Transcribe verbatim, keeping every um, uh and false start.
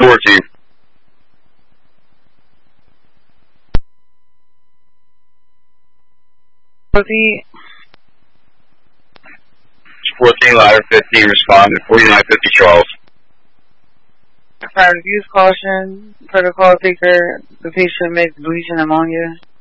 fourteen. fourteen. fourteen, ladder fifteen, responded. forty-nine fifty Charles. Affirmative, use caution. Protocol taker, the patient makes bleeding ammonia.